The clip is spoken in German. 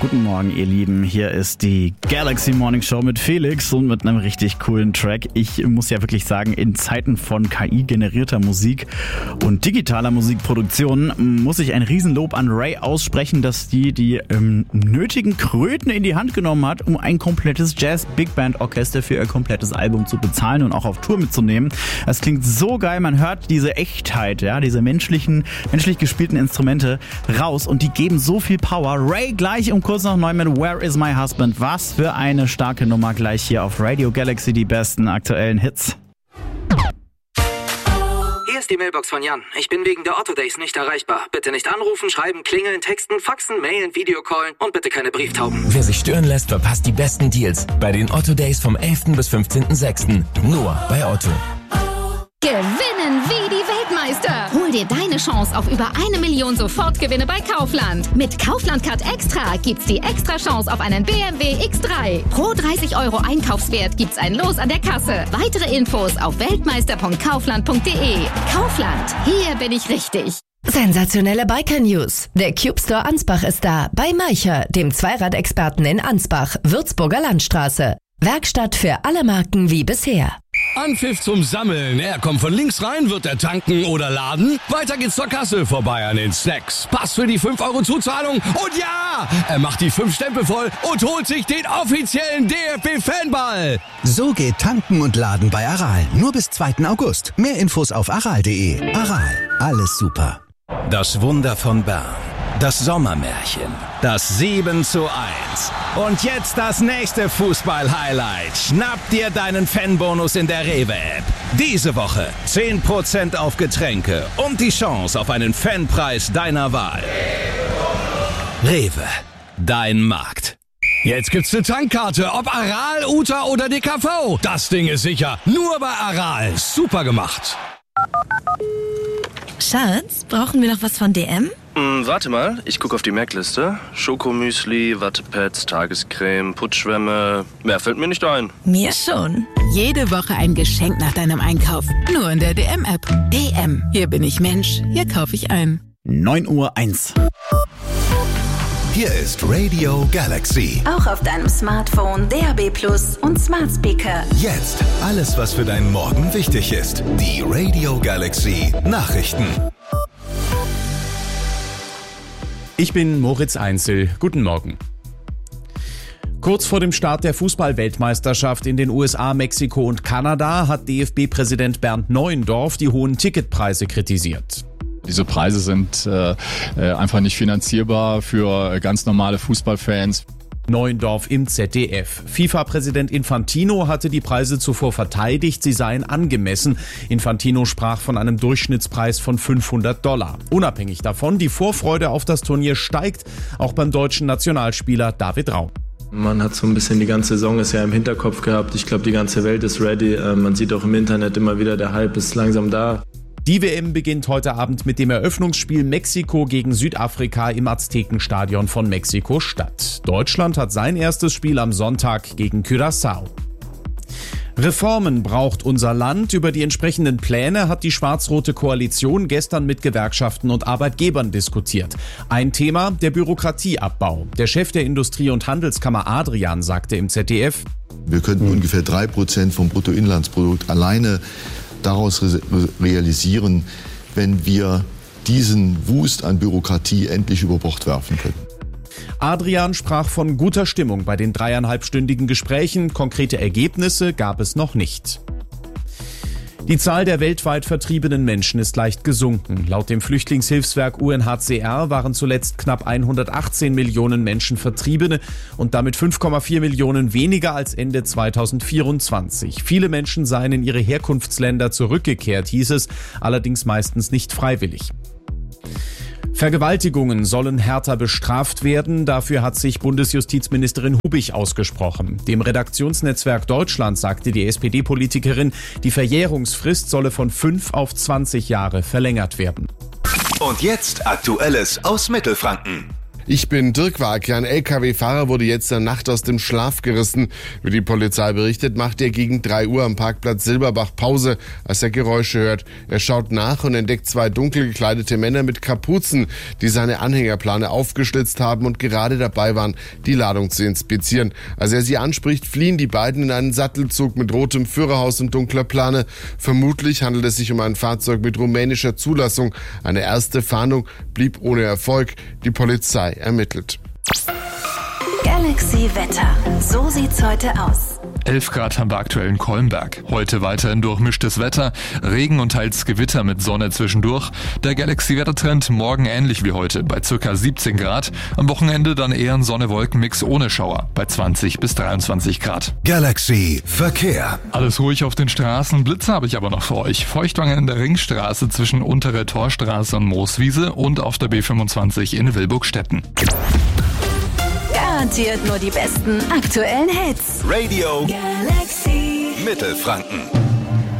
Guten Morgen, ihr Lieben. Hier ist die Galaxy Morning Show mit Felix und mit einem richtig coolen Track. Ich muss ja wirklich sagen, in Zeiten von KI-generierter Musik und digitaler Musikproduktion muss ich ein Riesenlob an Ray aussprechen, dass die nötigen Kröten in die Hand genommen hat, um ein komplettes Jazz-Big-Band-Orchester für ihr komplettes Album zu bezahlen und auch auf Tour mitzunehmen. Das klingt so geil, man hört diese Echtheit, ja, diese menschlich gespielten Instrumente raus und die geben so viel Power. Ray gleich um kurz nach 9 mit Where is my husband? Was für eine starke Nummer gleich hier auf Radio Galaxy, die besten aktuellen Hits. Hier ist die Mailbox von Jan. Ich bin wegen der Otto Days nicht erreichbar. Bitte nicht anrufen, schreiben, klingeln, texten, faxen, mailen, Videocallen und bitte keine Brieftauben. Wer sich stören lässt, verpasst die besten Deals bei den Otto Days vom 11. bis 15.06. Nur bei Otto. Gewinnen wie die Weltmeister. Hol dir deine Chance auf über 1 Million Sofortgewinne bei Kaufland. Mit Kaufland Card Extra gibt's die extra Chance auf einen BMW X3. Pro 30 € Einkaufswert gibt's ein Los an der Kasse. Weitere Infos auf weltmeister.kaufland.de. Kaufland, hier bin ich richtig. Sensationelle Biker-News. Der Cube Store Ansbach ist da. Bei Maicher, dem Zweiradexperten in Ansbach, Würzburger Landstraße. Werkstatt für alle Marken wie bisher. Anpfiff zum Sammeln. Er kommt von links rein, wird er tanken oder laden. Weiter geht's zur Kasse, vorbei an den Snacks. Pass für die 5 € Zuzahlung. Und ja, er macht die 5 Stempel voll und holt sich den offiziellen DFB-Fanball. So geht Tanken und Laden bei Aral. Nur bis 2. August. Mehr Infos auf aral.de. Aral, alles super. Das Wunder von Bern. Das Sommermärchen. Das 7:1. Und jetzt das nächste Fußball-Highlight. Schnapp dir deinen Fanbonus in der Rewe-App. Diese Woche 10% auf Getränke und die Chance auf einen Fanpreis deiner Wahl. Rewe, dein Markt. Jetzt gibt's eine Tankkarte, ob Aral, Uta oder DKV. Das Ding ist sicher. Nur bei Aral. Super gemacht. Schatz, brauchen wir noch was von DM? Warte mal, ich gucke auf die Merkliste. Schokomüsli, Wattepads, Tagescreme, Putzschwämme. Mehr fällt mir nicht ein. Mir schon. Jede Woche ein Geschenk nach deinem Einkauf. Nur in der DM-App. DM. Hier bin ich Mensch. Hier kaufe ich ein. 9:01 Hier ist Radio Galaxy. Auch auf deinem Smartphone, DAB+ und Smart Speaker. Jetzt alles, was für deinen Morgen wichtig ist. Die Radio Galaxy Nachrichten. Ich bin Moritz Einzel. Guten Morgen. Kurz vor dem Start der Fußball-Weltmeisterschaft in den USA, Mexiko und Kanada hat DFB-Präsident Bernd Neuendorf die hohen Ticketpreise kritisiert. Diese Preise sind einfach nicht finanzierbar für ganz normale Fußballfans. Neuendorf im ZDF. FIFA-Präsident Infantino hatte die Preise zuvor verteidigt, sie seien angemessen. Infantino sprach von einem Durchschnittspreis von $500. Unabhängig davon, die Vorfreude auf das Turnier steigt, auch beim deutschen Nationalspieler David Raum. Man hat so ein bisschen die ganze Saison ist ja im Hinterkopf gehabt. Ich glaube, die ganze Welt ist ready. Man sieht auch im Internet immer wieder, der Hype ist langsam da. Die WM beginnt heute Abend mit dem Eröffnungsspiel Mexiko gegen Südafrika im Aztekenstadion von Mexiko-Stadt. Deutschland hat sein erstes Spiel am Sonntag gegen Curaçao. Reformen braucht unser Land. Über die entsprechenden Pläne hat die schwarz-rote Koalition gestern mit Gewerkschaften und Arbeitgebern diskutiert. Ein Thema, der Bürokratieabbau. Der Chef der Industrie- und Handelskammer Adrian sagte im ZDF: Wir könnten ungefähr 3% vom Bruttoinlandsprodukt alleine daraus realisieren, wenn wir diesen Wust an Bürokratie endlich über Bord werfen können. Adrian sprach von guter Stimmung bei den 3,5-stündigen Gesprächen. Konkrete Ergebnisse gab es noch nicht. Die Zahl der weltweit vertriebenen Menschen ist leicht gesunken. Laut dem Flüchtlingshilfswerk UNHCR waren zuletzt knapp 118 Millionen Menschen Vertriebene und damit 5,4 Millionen weniger als Ende 2024. Viele Menschen seien in ihre Herkunftsländer zurückgekehrt, hieß es, allerdings meistens nicht freiwillig. Vergewaltigungen sollen härter bestraft werden. Dafür hat sich Bundesjustizministerin Hubig ausgesprochen. Dem Redaktionsnetzwerk Deutschland sagte die SPD-Politikerin, die Verjährungsfrist solle von 5 auf 20 Jahre verlängert werden. Und jetzt Aktuelles aus Mittelfranken. Ich bin Dirk Wagner. Ein LKW-Fahrer wurde jetzt in der Nacht aus dem Schlaf gerissen. Wie die Polizei berichtet, macht er gegen 3 Uhr am Parkplatz Silberbach Pause, als er Geräusche hört. Er schaut nach und entdeckt 2 dunkel gekleidete Männer mit Kapuzen, die seine Anhängerplane aufgeschlitzt haben und gerade dabei waren, die Ladung zu inspizieren. Als er sie anspricht, fliehen die beiden in einen Sattelzug mit rotem Führerhaus und dunkler Plane. Vermutlich handelt es sich um ein Fahrzeug mit rumänischer Zulassung. Eine erste Fahndung blieb ohne Erfolg. Die Polizei ermittelt. Galaxy Wetter. So sieht's heute aus. 11 Grad haben wir aktuell in Kolmberg. Heute weiterhin durchmischtes Wetter, Regen und teils Gewitter mit Sonne zwischendurch. Der Galaxy-Wettertrend morgen ähnlich wie heute bei ca. 17 Grad. Am Wochenende dann eher ein Sonne-Wolken-Mix ohne Schauer bei 20 bis 23 Grad. Galaxy Verkehr. Alles ruhig auf den Straßen, Blitze habe ich aber noch für euch. Feuchtwangen in der Ringstraße zwischen Untere Torstraße und Mooswiese und auf der B25 in Wilburgstetten. Garantiert nur die besten aktuellen Hits. Radio Galaxy Mittelfranken.